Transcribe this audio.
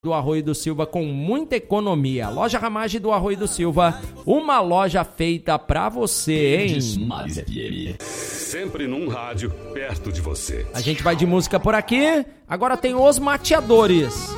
do Arroio do Silva com muita economia. Loja Ramage do Arroio do Silva, uma loja feita pra você, hein? Desmares FM. Sempre num rádio perto de você. A gente vai de música por aqui. Agora tem Os Mateadores.